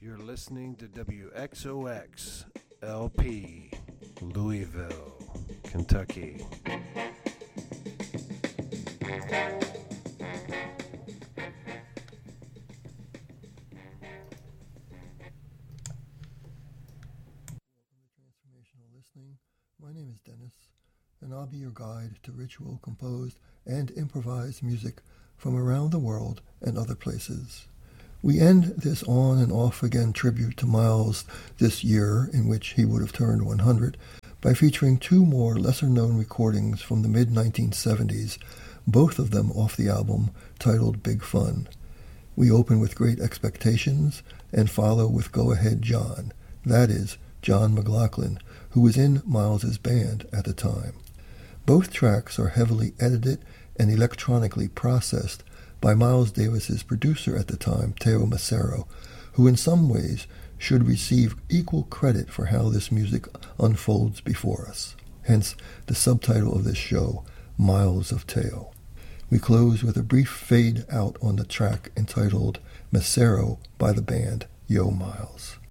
You're listening to WXOX LP, Louisville, Kentucky. My name is Dennis, and I'll be your guide to ritual, composed, and improvised music from around the world and other places. We end this on and off again tribute to Miles this year, in which he would have turned 100, by featuring two more lesser-known recordings from the mid-1970s, both of them off the album titled Big Fun. We open with Great Expectations and follow with Go Ahead John, that is, John McLaughlin, who was in Miles's band at the time. Both tracks are heavily edited and electronically processed by Miles Davis's producer at the time, Teo Macero, who in some ways should receive equal credit for how this music unfolds before us. Hence the subtitle of this show, Miles of Teo. We close with a brief fade out on the track entitled Macero by the band Yo Miles.